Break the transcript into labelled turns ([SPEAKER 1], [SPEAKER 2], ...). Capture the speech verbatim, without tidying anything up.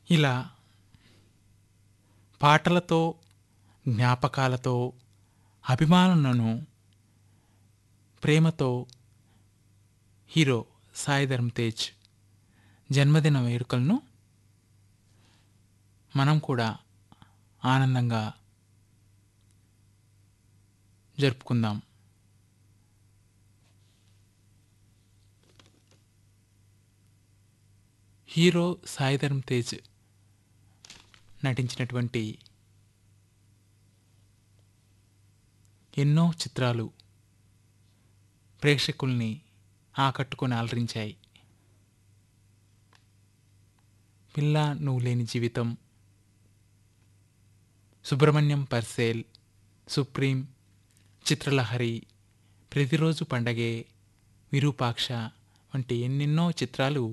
[SPEAKER 1] ఇలా పాటలతో, జ్ఞాపకాలతో, అభిమానులను, ప్రేమతో హీరో సాయి ధరమ్ తేజ్ జన్మదిన వేడుకలను మనం కూడా ఆనందంగా జరుపుకుందాం. హీరో సాయి ధరమ్ తేజ్ నటించినటువంటి ఎన్నో చిత్రాలు ప్రేక్షకుల్ని ఆకట్టుకొని అలరించాయి. పిల్ల నువ్వు లేని జీవితం, సుబ్రహ్మణ్యం పర్సేల్, సుప్రీం, చిత్రలహరి, ప్రతిరోజు పండగే, విరూపాక్ష వంటి ఎన్నెన్నో చిత్రాలు